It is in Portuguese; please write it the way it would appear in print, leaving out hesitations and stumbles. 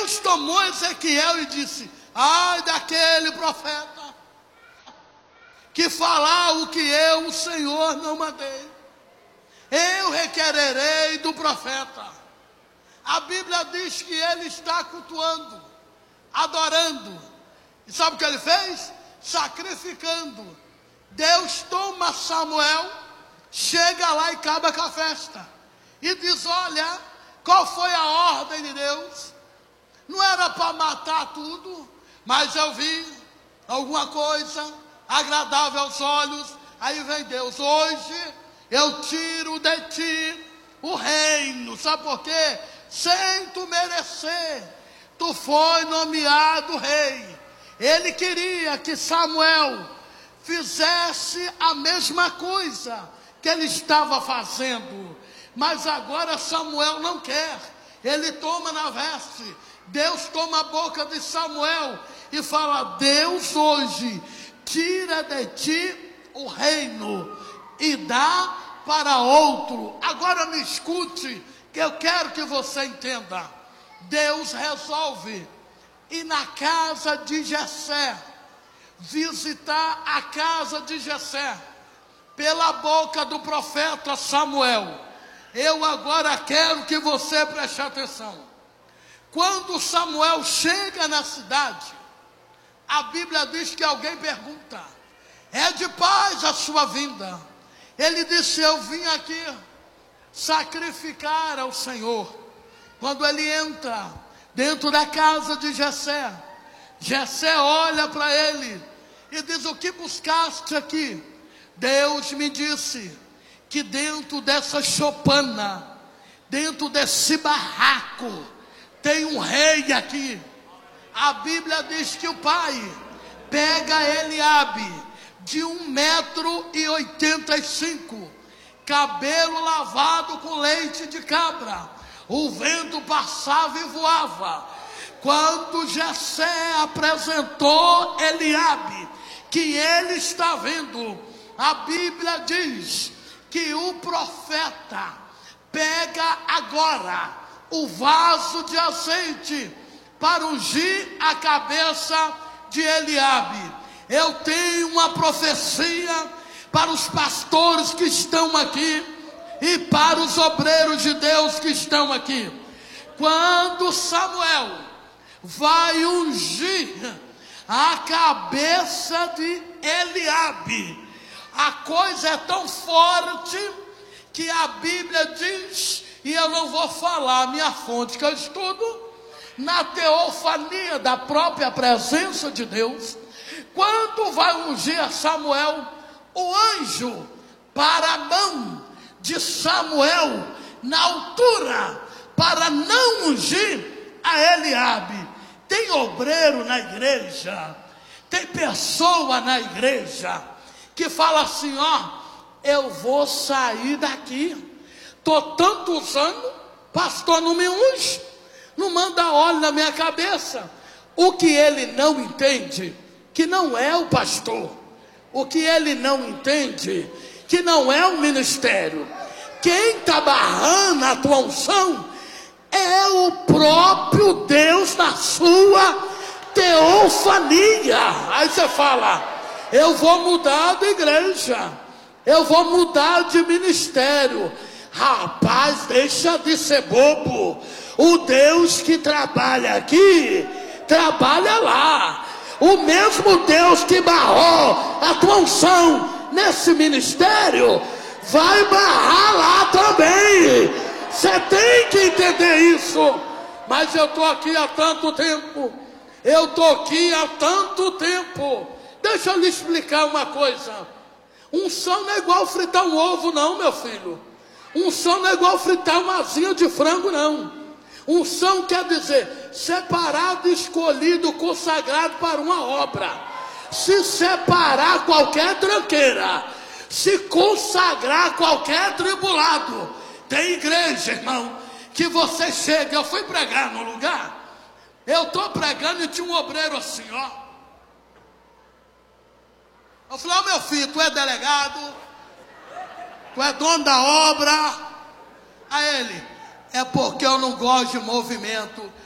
Deus tomou Ezequiel e disse: ai daquele profeta que falar o que eu, o Senhor, não mandei. Eu requererei do profeta. A Bíblia diz que ele está cultuando, adorando. E sabe o que ele fez? Sacrificando. Deus toma Samuel, chega lá e acaba com a festa. E diz: olha, qual foi a ordem de Deus? Não era para matar tudo, mas eu vi alguma coisa agradável aos olhos. Aí vem Deus: hoje eu tiro de ti o reino. Sabe por quê? Sem tu merecer, tu foi nomeado rei. Ele queria que Samuel fizesse a mesma coisa que ele estava fazendo, mas agora Samuel não quer. Ele toma na veste. Deus toma a boca de Samuel e fala: Deus hoje tira de ti o reino e dá para outro. Agora me escute, que eu quero que você entenda. Deus resolve ir na casa de Jessé, visitar a casa de Jessé, pela boca do profeta Samuel. Eu agora quero que você preste atenção. Quando Samuel chega na cidade, a Bíblia diz que alguém pergunta: é de paz a sua vinda? Ele disse: eu vim aqui sacrificar ao Senhor. Quando ele entra dentro da casa de Jessé, Jessé olha para ele e diz: o que buscaste aqui? Deus me disse que dentro dessa choupana, dentro desse barraco, tem um rei aqui. A Bíblia diz que o pai pega Eliabe, de 1,85 m, cabelo lavado com leite de cabra. O vento passava e voava. Quando Jessé apresentou Eliabe, que ele está vendo, a Bíblia diz que o profeta pega agora o vaso de azeite para ungir a cabeça de Eliabe. Eu tenho uma profecia para os pastores que estão aqui e para os obreiros de Deus que estão aqui. Quando Samuel vai ungir a cabeça de Eliabe, a coisa é tão forte que a Bíblia diz, e eu não vou falar a minha fonte que eu estudo, na teofania da própria presença de Deus, quando vai ungir a Samuel, o anjo para a mão de Samuel na altura, para não ungir a Eliabe. Tem obreiro na igreja, tem pessoa na igreja que fala assim: ó, eu vou sair daqui, tô tantos anos, pastor não me unge, não manda óleo na minha cabeça. O que ele não entende, que não é o pastor. O que ele não entende, que não é o ministério. Quem está barrando a tua unção é o próprio Deus na sua teofania. Aí você fala: eu vou mudar de igreja, eu vou mudar de ministério. Rapaz, deixa de ser bobo. O Deus que trabalha aqui, trabalha lá. O mesmo Deus que barrou a tua unção nesse ministério, vai barrar lá também. Você tem que entender isso. Mas eu estou aqui há tanto tempo. Deixa eu lhe explicar uma coisa. Unção não é igual fritar um ovo não, meu filho. Unção não é igual fritar uma asinha de frango não. Unção quer dizer separado, escolhido, consagrado para uma obra. Se separar qualquer tranqueira, se consagrar qualquer tribulado. Tem igreja, irmão, que você chega. Eu fui pregar no lugar, eu estou pregando e tinha um obreiro assim, ó. Eu falei: ó, meu filho, tu é delegado, tu é dono da obra. A ele: é porque eu não gosto de movimento.